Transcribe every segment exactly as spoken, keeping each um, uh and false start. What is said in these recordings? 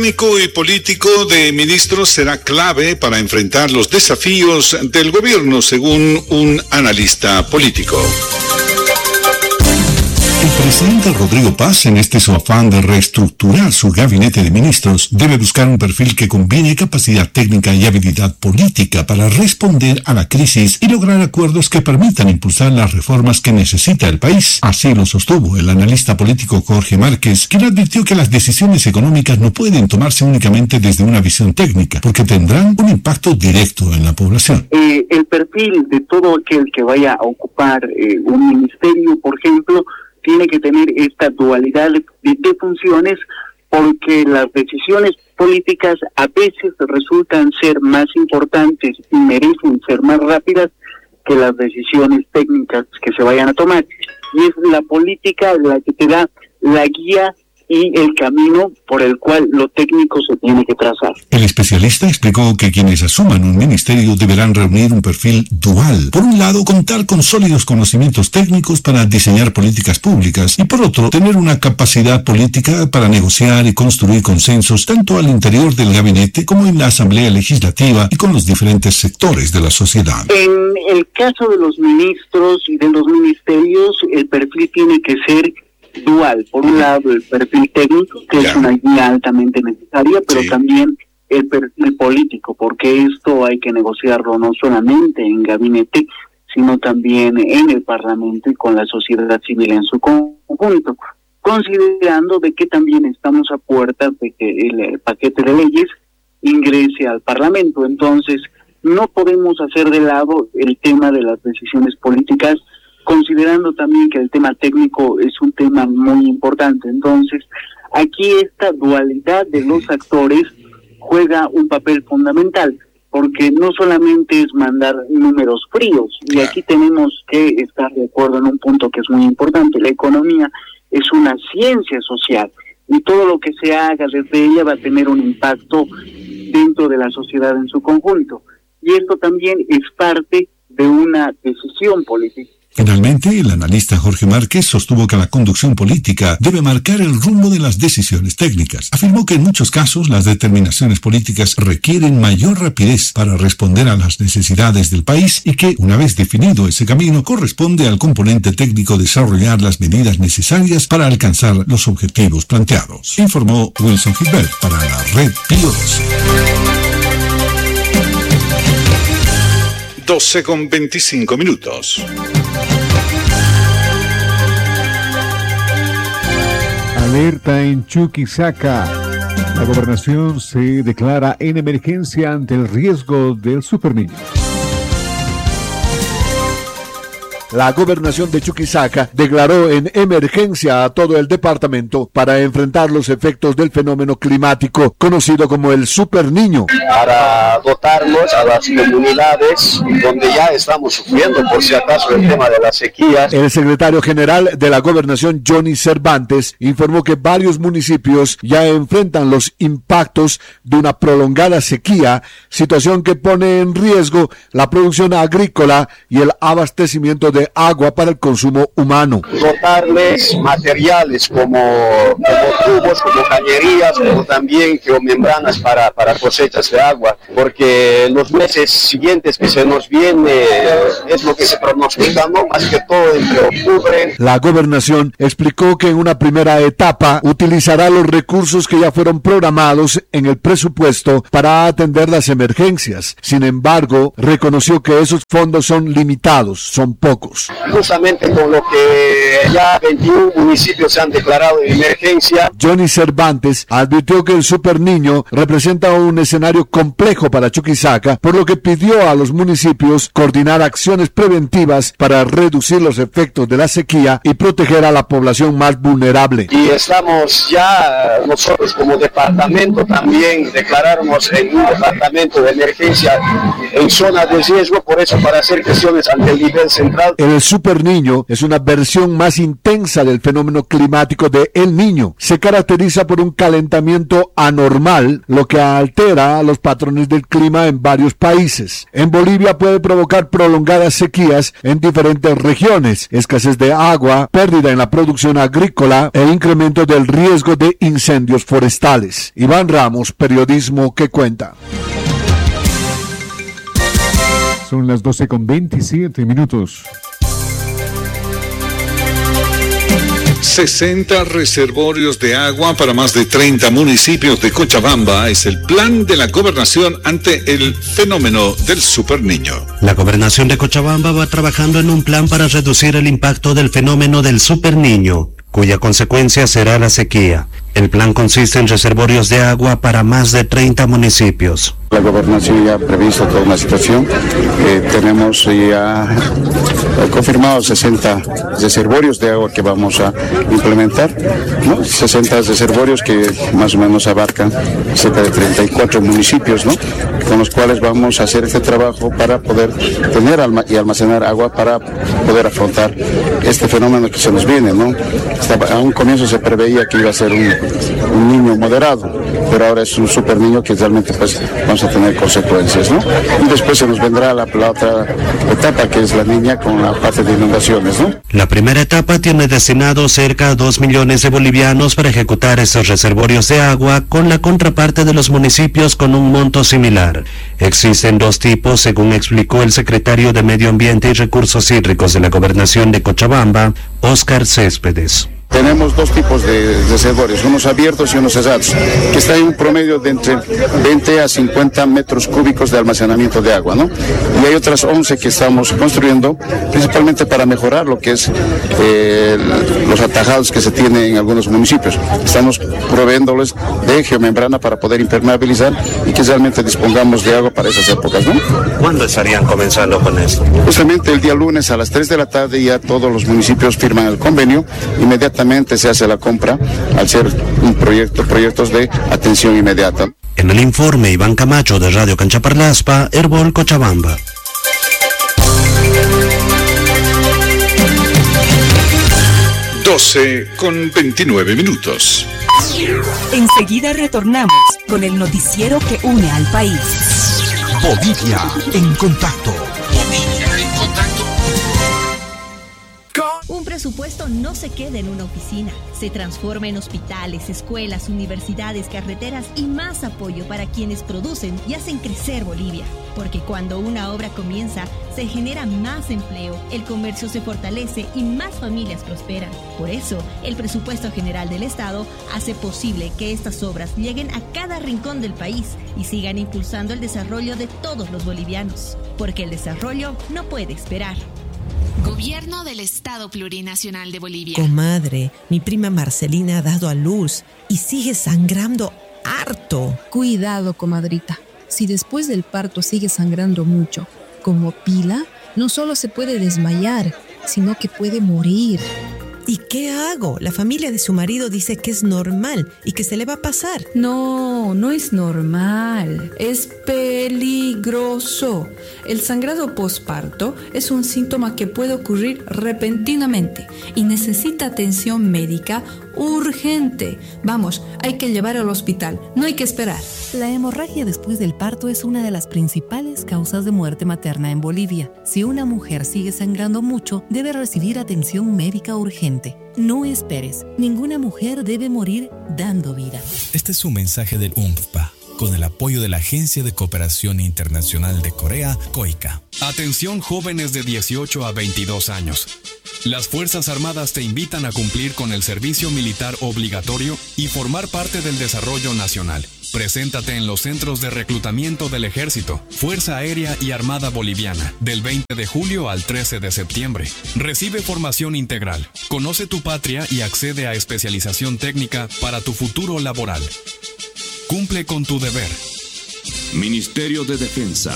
Técnico y político de ministros será clave para enfrentar los desafíos del gobierno, según un analista político. El presidente Rodrigo Paz, en este su afán de reestructurar su gabinete de ministros, debe buscar un perfil que combine capacidad técnica y habilidad política para responder a la crisis y lograr acuerdos que permitan impulsar las reformas que necesita el país. Así lo sostuvo el analista político Jorge Márquez, quien advirtió que las decisiones económicas no pueden tomarse únicamente desde una visión técnica, porque tendrán un impacto directo en la población. Eh, el perfil de todo aquel que vaya a ocupar eh, un ministerio, por ejemplo, tiene que tener esta dualidad de, de funciones, porque las decisiones políticas a veces resultan ser más importantes y merecen ser más rápidas que las decisiones técnicas que se vayan a tomar. Y es la política la que te da la guía y el camino por el cual lo técnico se tiene que trazar. El especialista explicó que quienes asuman un ministerio deberán reunir un perfil dual. Por un lado, contar con sólidos conocimientos técnicos para diseñar políticas públicas y por otro, tener una capacidad política para negociar y construir consensos tanto al interior del gabinete como en la Asamblea Legislativa y con los diferentes sectores de la sociedad. En el caso de los ministros y de los ministerios, el perfil tiene que ser dual. Por un lado, el perfil técnico, que yeah. es una guía altamente necesaria, pero sí. también el perfil político, porque esto hay que negociarlo no solamente en gabinete, sino también en el Parlamento y con la sociedad civil en su conjunto, considerando de que también estamos a puertas de que el paquete de leyes ingrese al Parlamento. Entonces, no podemos hacer de lado el tema de las decisiones políticas, considerando también que el tema técnico es un tema muy importante. Entonces, aquí esta dualidad de los actores juega un papel fundamental, porque no solamente es mandar números fríos, y aquí tenemos que estar de acuerdo en un punto que es muy importante. La economía es una ciencia social, y todo lo que se haga desde ella va a tener un impacto dentro de la sociedad en su conjunto, y esto también es parte de una decisión política. Finalmente, el analista Jorge Márquez sostuvo que la conducción política debe marcar el rumbo de las decisiones técnicas. Afirmó que en muchos casos las determinaciones políticas requieren mayor rapidez para responder a las necesidades del país y que, una vez definido ese camino, corresponde al componente técnico desarrollar las medidas necesarias para alcanzar los objetivos planteados. Informó Wilson Gilbert para la Red Pío doce. doce con veinticinco minutos. Alerta en Chuquisaca. La gobernación se declara en emergencia ante el riesgo del superniño. La gobernación de Chuquisaca declaró en emergencia a todo el departamento para enfrentar los efectos del fenómeno climático conocido como el superniño. Para dotarnos a las comunidades donde ya estamos sufriendo, por si acaso, el tema de la sequía. El secretario general de la gobernación, Johnny Cervantes, informó que varios municipios ya enfrentan los impactos de una prolongada sequía, situación que pone en riesgo la producción agrícola y el abastecimiento de agua para el consumo humano. Dotarles materiales como, como tubos, como cañerías, pero también geomembranas para, para cosechas de agua, porque en los meses siguientes que se nos viene es lo que se pronostica, ¿no? Más que todo entre octubre. La gobernación explicó que en una primera etapa utilizará los recursos que ya fueron programados en el presupuesto para atender las emergencias. Sin embargo, reconoció que esos fondos son limitados, son pocos. Justamente con lo que ya veintiún municipios se han declarado en emergencia. Johnny Cervantes advirtió que el superniño representa un escenario complejo para Chuquisaca, por lo que pidió a los municipios coordinar acciones preventivas para reducir los efectos de la sequía y proteger a la población más vulnerable. Y estamos ya nosotros como departamento también declararnos en un departamento de emergencia en zona de riesgo, por eso para hacer gestiones ante el nivel central. El Super Niño es una versión más intensa del fenómeno climático de El Niño. Se caracteriza por un calentamiento anormal, lo que altera los patrones del clima en varios países. En Bolivia puede provocar prolongadas sequías en diferentes regiones, escasez de agua, pérdida en la producción agrícola e incremento del riesgo de incendios forestales. Iván Ramos, Periodismo que Cuenta. Son las doce con veintisiete minutos. sesenta reservorios de agua para más de treinta municipios de Cochabamba es el plan de la gobernación ante el fenómeno del Super Niño. La gobernación de Cochabamba va trabajando en un plan para reducir el impacto del fenómeno del Super Niño, cuya consecuencia será la sequía. El plan consiste en reservorios de agua para más de treinta municipios. La gobernación ya ha previsto toda una situación. Eh, tenemos ya eh, confirmados sesenta reservorios de agua que vamos a implementar, ¿no? sesenta reservorios que más o menos abarcan cerca de treinta y cuatro municipios, ¿no? Con los cuales vamos a hacer este trabajo para poder tener alma y almacenar agua para poder afrontar este fenómeno que se nos viene, ¿no? Hasta, a un comienzo se preveía que iba a ser un, un niño moderado, pero ahora es un super niño que realmente pues vamos a tener consecuencias, ¿no? Y después se nos vendrá la, la otra etapa, que es la niña con la parte de inundaciones, ¿no? La primera etapa tiene destinado cerca a dos millones de bolivianos para ejecutar estos reservorios de agua, con la contraparte de los municipios con un monto similar. Existen dos tipos, según explicó el secretario de Medio Ambiente y Recursos Hídricos de la Gobernación de Cochabamba, Óscar Céspedes. Tenemos dos tipos de reservorios, unos abiertos y unos cerrados, que están en un promedio de entre veinte a cincuenta metros cúbicos de almacenamiento de agua, ¿no? Y hay otras once que estamos construyendo, principalmente para mejorar lo que es eh, los atajados que se tienen en algunos municipios. Estamos proveyéndoles de geomembrana para poder impermeabilizar y que realmente dispongamos de agua para esas épocas, ¿no? ¿Cuándo estarían comenzando con esto? Justamente el día lunes a las tres de la tarde ya todos los municipios firman el convenio, inmediatamente se hace la compra al ser un proyecto, proyectos de atención inmediata. En el informe, Iván Camacho de Radio Canchaparlaspa, Herbol, Cochabamba. doce con veintinueve minutos. Enseguida retornamos con el noticiero que une al país. Bolivia en contacto. Bolivia en contacto. Un presupuesto no se queda en una oficina, se transforma en hospitales, escuelas, universidades, carreteras y más apoyo para quienes producen y hacen crecer Bolivia. Porque cuando una obra comienza, se genera más empleo, el comercio se fortalece y más familias prosperan. Por eso, el presupuesto general del Estado hace posible que estas obras lleguen a cada rincón del país y sigan impulsando el desarrollo de todos los bolivianos. Porque el desarrollo no puede esperar. Gobierno del Estado Plurinacional de Bolivia. Comadre, mi prima Marcelina ha dado a luz y sigue sangrando harto. Cuidado, comadrita. Si después del parto sigue sangrando mucho, como Pila, no solo se puede desmayar, sino que puede morir. ¿Y qué hago? La familia de su marido dice que es normal y que se le va a pasar. No, no es normal. Es peligroso. El sangrado posparto es un síntoma que puede ocurrir repentinamente y necesita atención médica urgente. Vamos, hay que llevar al hospital. No hay que esperar. La hemorragia después del parto es una de las principales causas de muerte materna en Bolivia. Si una mujer sigue sangrando mucho, debe recibir atención médica urgente. No esperes. Ninguna mujer debe morir dando vida. Este es un mensaje del U N F P A, con el apoyo de la Agencia de Cooperación Internacional de Corea, COICA. Atención jóvenes de dieciocho a veintidós años. Las Fuerzas Armadas te invitan a cumplir con el servicio militar obligatorio y formar parte del desarrollo nacional. Preséntate en los centros de reclutamiento del Ejército, Fuerza Aérea y Armada Boliviana, del veinte de julio al trece de septiembre. Recibe formación integral, conoce tu patria y accede a especialización técnica para tu futuro laboral. Cumple con tu deber. Ministerio de Defensa.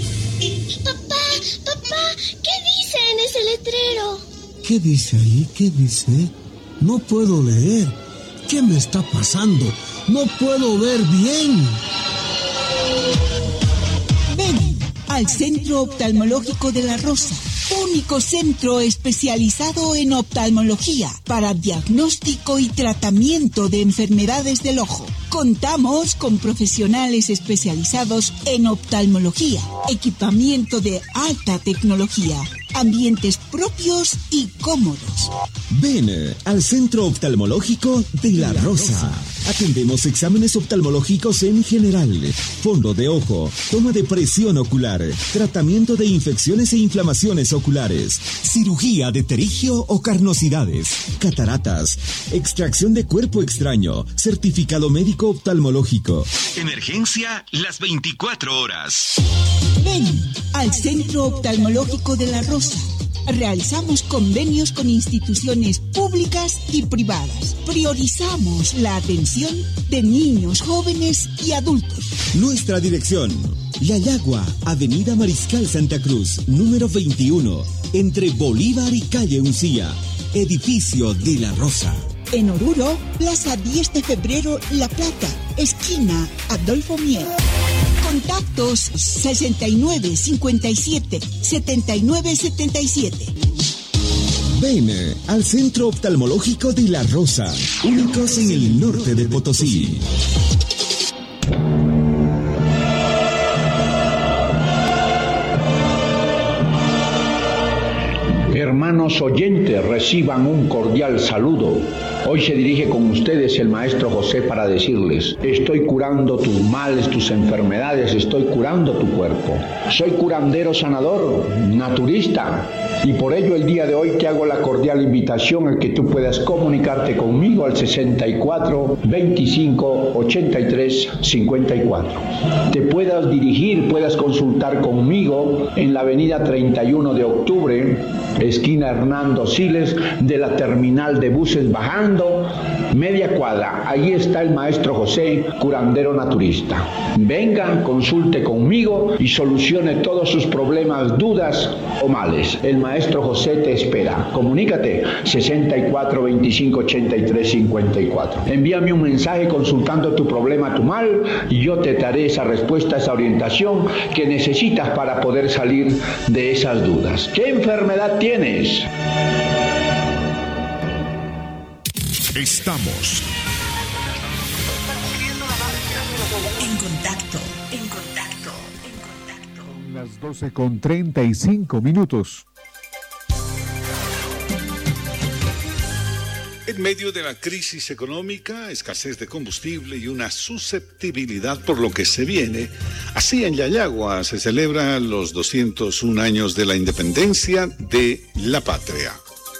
Papá, papá, ¿qué dice en ese letrero? ¿Qué dice ahí? ¿Qué dice? No puedo leer. ¿Qué me está pasando? No puedo ver bien. Ven al Centro Oftalmológico de La Rosa. único centro especializado en oftalmología para diagnóstico y tratamiento de enfermedades del ojo. Contamos con profesionales especializados en oftalmología, equipamiento de alta tecnología, ambientes propios y cómodos. Ven al Centro Oftalmológico de La Rosa. Atendemos exámenes oftalmológicos en general, fondo de ojo, toma de presión ocular, tratamiento de infecciones e inflamaciones oculares, cirugía de terigio o carnosidades, cataratas, extracción de cuerpo extraño, certificado médico oftalmológico. Emergencia las veinticuatro horas. Ven al Centro Oftalmológico de La Rosa. Realizamos convenios con instituciones públicas y privadas. Priorizamos la atención de niños, jóvenes y adultos. Nuestra dirección: Yayagua, Avenida Mariscal Santa Cruz, número veintiuno, entre Bolívar y Calle Uncía, edificio de La Rosa. En Oruro, Plaza diez de febrero, La Plata, esquina Adolfo Mier. Contactos sesenta y nueve cincuenta y siete setenta y nueve setenta y siete. Ven al Centro Oftalmológico de La Rosa, únicos en el norte de Potosí. Hermanos oyentes, reciban un cordial saludo. Hoy se dirige con ustedes el maestro José para decirles: estoy curando tus males, tus enfermedades, estoy curando tu cuerpo. Soy curandero sanador, naturista, y por ello el día de hoy te hago la cordial invitación a que tú puedas comunicarte conmigo al sesenta y cuatro veinticinco ochenta y tres cincuenta y cuatro. Te puedas dirigir, puedas consultar conmigo en la avenida treinta y uno de octubre, esquina Hernando Siles, de la terminal de buses bajando media cuadra. Ahí está el maestro José, curandero naturista. Venga, consulte conmigo y solucione todos sus problemas, dudas o males. El maestro José te espera. Comunícate sesenta y cuatro veinticinco ochenta y tres cincuenta y cuatro. Envíame un mensaje consultando tu problema, tu mal, y yo te daré esa respuesta, esa orientación que necesitas para poder salir de esas dudas. ¿Qué enfermedad tienes? Estamos en contacto, en contacto, en contacto. Son las doce con treinta y cinco minutos. En medio de la crisis económica, escasez de combustible y una susceptibilidad por lo que se viene, así en Yayagua se celebran los doscientos un años de la independencia de la patria.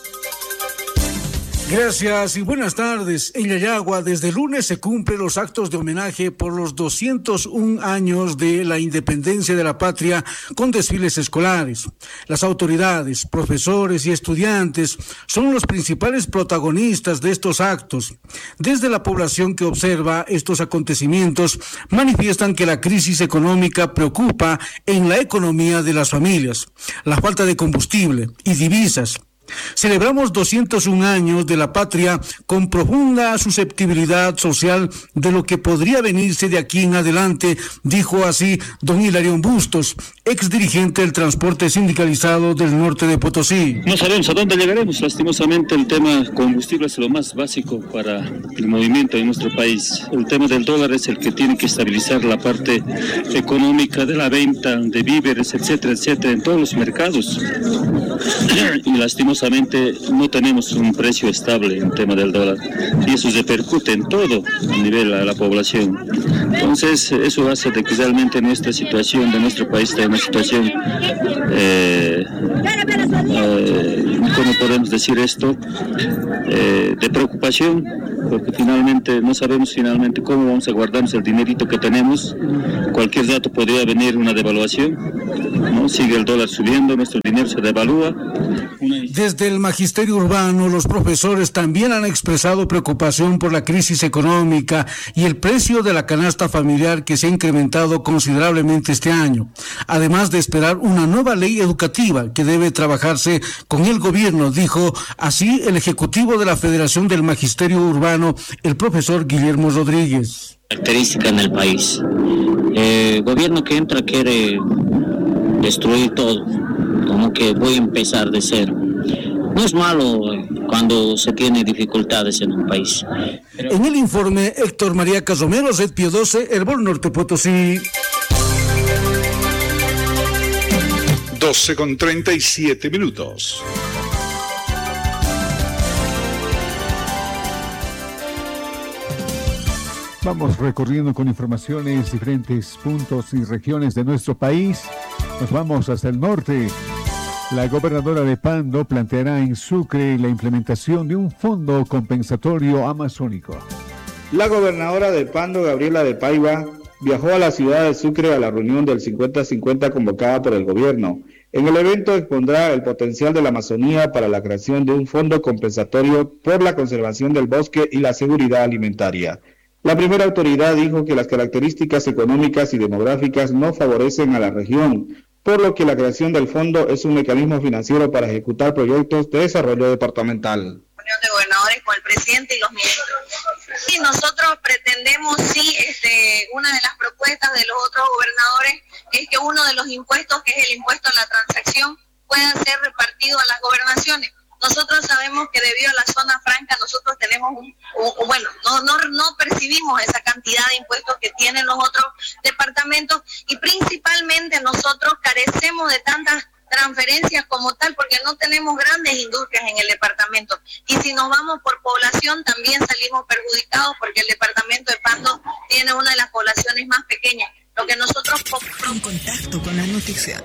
Gracias y buenas tardes. En Yayagua, desde el lunes se cumplen los actos de homenaje por los doscientos un años de la independencia de la patria con desfiles escolares. Las autoridades, profesores y estudiantes son los principales protagonistas de estos actos. Desde la población que observa estos acontecimientos, manifiestan que la crisis económica preocupa en la economía de las familias, la falta de combustible y divisas. Celebramos doscientos un años de la patria con profunda susceptibilidad social de lo que podría venirse de aquí en adelante, dijo así don Hilarión Bustos, ex dirigente del transporte sindicalizado del norte de Potosí. No sabemos a dónde llegaremos. Lastimosamente el tema combustible es lo más básico para el movimiento de nuestro país. El tema del dólar es el que tiene que estabilizar la parte económica de la venta de víveres, etcétera, etcétera, en todos los mercados. Y lastimosamente no tenemos un precio estable en tema del dólar y eso repercute en todo el nivel a la población. Entonces eso hace de que realmente nuestra situación de nuestro país esté en una situación eh, eh, ¿cómo podemos decir esto? Eh, de preocupación, porque finalmente no sabemos finalmente cómo vamos a guardarnos el dinerito que tenemos. Cualquier rato podría venir una devaluación, ¿no? Sigue el dólar subiendo, nuestro dinero se devalúa. Desde el magisterio urbano, los profesores también han expresado preocupación por la crisis económica y el precio de la canasta familiar que se ha incrementado considerablemente este año, además de esperar una nueva ley educativa que debe trabajarse con el gobierno, dijo así el ejecutivo de la Federación del Magisterio Urbano, el profesor Guillermo Rodríguez. Característica en el país. El gobierno que entra quiere destruir todo. como que voy a empezar de cero. No es malo cuando se tiene dificultades en un país. Pero... En el informe, Héctor María Casomero, Setpio doce, Hervor Norte Potosí. doce con treinta y siete minutos. Vamos recorriendo con informaciones diferentes puntos y regiones de nuestro país. Nos vamos hasta el norte. La gobernadora de Pando planteará en Sucre la implementación de un fondo compensatorio amazónico. La gobernadora de Pando, Gabriela de Paiva, viajó a la ciudad de Sucre a la reunión del cincuenta cincuenta convocada por el gobierno. En el evento expondrá el potencial de la Amazonía para la creación de un fondo compensatorio por la conservación del bosque y la seguridad alimentaria. La primera autoridad dijo que las características económicas y demográficas no favorecen a la región, por lo que la creación del fondo es un mecanismo financiero para ejecutar proyectos de desarrollo departamental. Reunión de gobernadores con el presidente y los ministros. Y nosotros pretendemos, sí, este, una de las propuestas de los otros gobernadores es que uno de los impuestos, que es el impuesto a la transacción, pueda ser repartido a las gobernaciones. Nosotros sabemos que debido a la zona franca nosotros tenemos, un, un, bueno, no, no, no percibimos esa cantidad de impuestos que tienen los otros departamentos y principalmente nosotros carecemos de tantas transferencias como tal porque no tenemos grandes industrias en el departamento y si nos vamos por población también salimos perjudicados porque el departamento de Pando tiene una de las poblaciones más pequeñas. Lo que nosotros... En contacto con la noticia.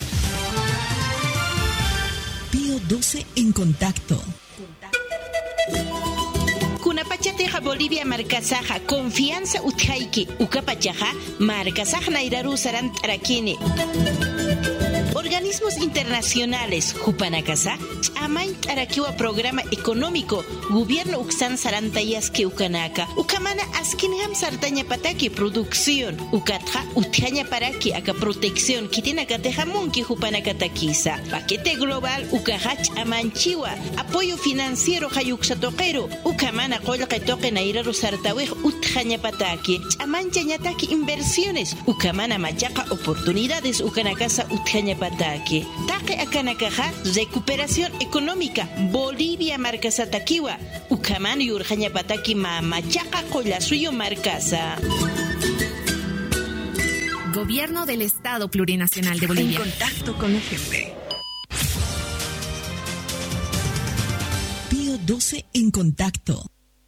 Pío doce en contacto. Kunapachateja Bolivia marcasaja confianza utjaiki ukapachaja marcasaja nairaru sarant arakini. Organismos internacionales Jupanacasa Amain Arakiwa Programa Económico Gobierno Uxan Sarantayas que Ukanaka Ukamana Askinham Sartaña Pataki Producción Ukatja Utjaña Paraki Aka Protección Kitinaka Tejamunki Jupanakatakisa Paquete Global Ukahach Amanchiwa Apoyo Financiero Hayuxatoquero Ukamana Kolka Toque Nairaru Sartawej Utjaña Pataki Amanchañataki Inversiones Ukamana Machaca Oportunidades Ukanakasa Utjaña Pataki Pataki. Take akanakaja, recuperación económica. Bolivia marcasa takiwa. Ukaman y urjaña pataki mamachaca collasuyo marcasa. Gobierno del Estado Plurinacional de Bolivia. En contacto con la gente. Pío doce en contacto.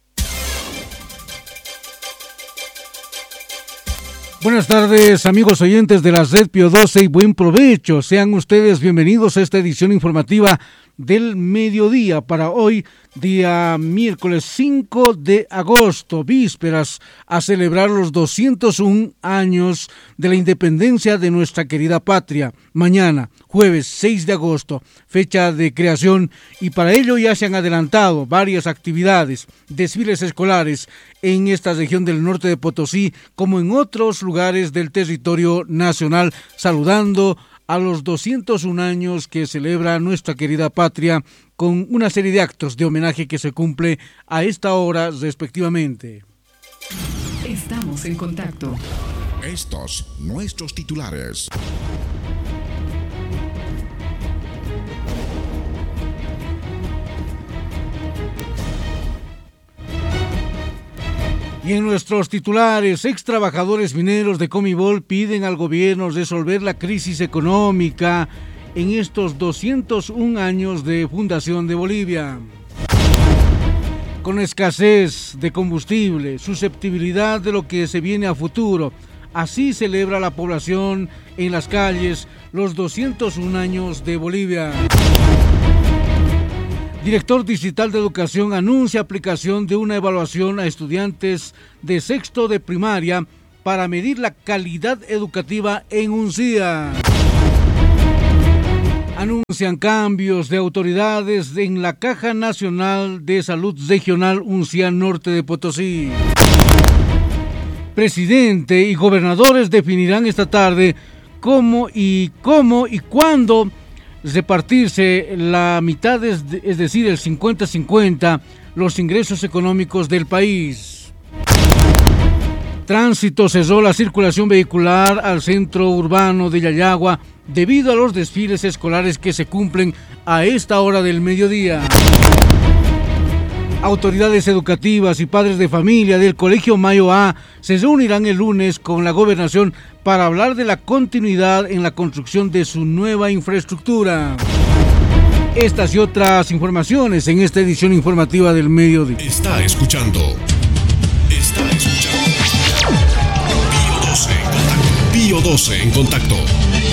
Buenas tardes, amigos oyentes de la red Pío doce y buen provecho. Sean ustedes bienvenidos a esta edición informativa del mediodía para hoy, día miércoles cinco de agosto, vísperas a celebrar los doscientos un años de la independencia de nuestra querida patria. Mañana, jueves seis de agosto, fecha de creación, y para ello ya se han adelantado varias actividades, desfiles escolares en esta región del norte de Potosí, como en otros lugares del territorio nacional, saludando a los doscientos un años que celebra nuestra querida patria, con una serie de actos de homenaje que se cumple a esta hora respectivamente. Estamos en contacto. Estos nuestros titulares. Y en nuestros titulares, ex trabajadores mineros de Comibol piden al gobierno resolver la crisis económica en estos doscientos un años de fundación de Bolivia. Con escasez de combustible, susceptibilidad de lo que se viene a futuro, así celebra la población en las calles los doscientos un años de Bolivia. Director Distrital de Educación anuncia aplicación de una evaluación a estudiantes de sexto de primaria para medir la calidad educativa en Uncía. Anuncian cambios de autoridades en la Caja Nacional de Salud Regional Uncía Norte de Potosí. Presidente y gobernadores definirán esta tarde cómo y cómo y cuándo repartirse la mitad, es, es decir, el cincuenta cincuenta, los ingresos económicos del país. Tránsito cesó la circulación vehicular al centro urbano de Yayagua debido a los desfiles escolares que se cumplen a esta hora del mediodía. Autoridades educativas y padres de familia del Colegio Mayo A se reunirán el lunes con la gobernación para hablar de la continuidad en la construcción de su nueva infraestructura. Estas y otras informaciones en esta edición informativa del mediodía. Está escuchando. Está escuchando. Pío doce en contacto. Pío doce en contacto.